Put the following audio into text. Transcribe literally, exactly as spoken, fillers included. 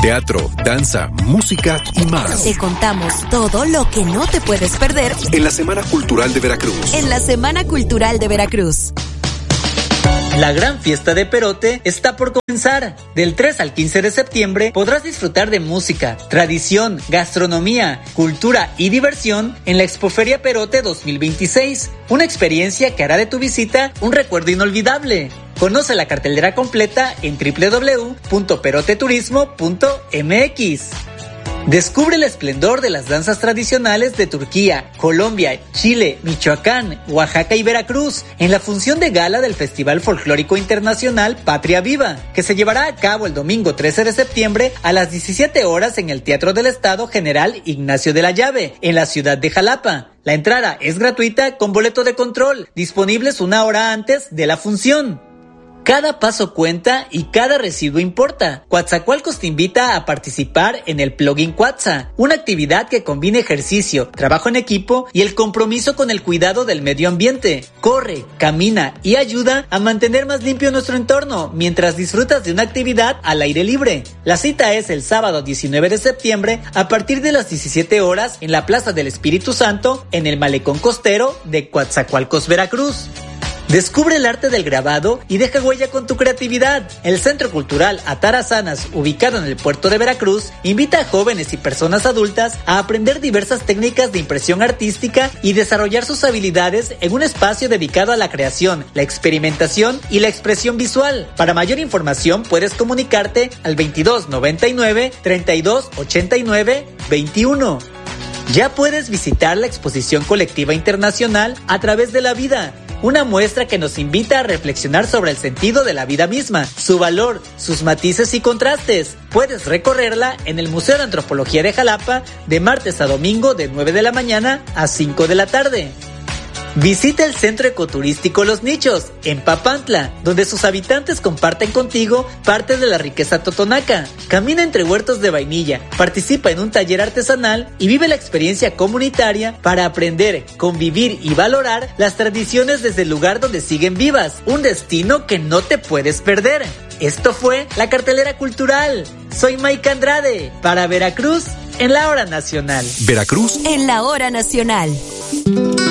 teatro, danza, música y más. Te contamos todo lo que no te puedes perder en la Semana Cultural de Veracruz. En la Semana Cultural de Veracruz. La gran fiesta de Perote está por comenzar. Del tres al quince de septiembre podrás disfrutar de música, tradición, gastronomía, cultura y diversión en la Expoferia Perote dos mil veintiséis. Una experiencia que hará de tu visita un recuerdo inolvidable. Conoce la cartelera completa en doble u doble u doble u punto peroteturismo punto m x. Descubre el esplendor de las danzas tradicionales de Turquía, Colombia, Chile, Michoacán, Oaxaca y Veracruz en la función de gala del Festival Folclórico Internacional Patria Viva, que se llevará a cabo el domingo trece de septiembre a las diecisiete horas en el Teatro del Estado General Ignacio de la Llave, en la ciudad de Jalapa. La entrada es gratuita con boleto de control, disponibles una hora antes de la función. Cada paso cuenta y cada residuo importa. Coatzacoalcos te invita a participar en el Plugin Cuatza, una actividad que combina ejercicio, trabajo en equipo y el compromiso con el cuidado del medio ambiente. Corre, camina y ayuda a mantener más limpio nuestro entorno mientras disfrutas de una actividad al aire libre. La cita es el sábado diecinueve de septiembre a partir de las diecisiete horas en la Plaza del Espíritu Santo en el Malecón Costero de Coatzacoalcos, Veracruz. Descubre el arte del grabado y deja huella con tu creatividad. El Centro Cultural Atarazanas, ubicado en el puerto de Veracruz, invita a jóvenes y personas adultas a aprender diversas técnicas de impresión artística y desarrollar sus habilidades en un espacio dedicado a la creación, la experimentación y la expresión visual. Para mayor información puedes comunicarte al veintidós noventa y nueve, treinta y dos ochenta y nueve, veintiuno. Ya puedes visitar la exposición colectiva internacional A Través de la Vida, una muestra que nos invita a reflexionar sobre el sentido de la vida misma, su valor, sus matices y contrastes. Puedes recorrerla en el Museo de Antropología de Jalapa de martes a domingo de nueve de la mañana a cinco de la tarde. Visita el Centro Ecoturístico Los Nichos, en Papantla, donde sus habitantes comparten contigo parte de la riqueza totonaca. Camina entre huertos de vainilla, participa en un taller artesanal y vive la experiencia comunitaria para aprender, convivir y valorar las tradiciones desde el lugar donde siguen vivas. Un destino que no te puedes perder. Esto fue la cartelera cultural. Soy Mike Andrade, para Veracruz, en la Hora Nacional. Veracruz, en la Hora Nacional.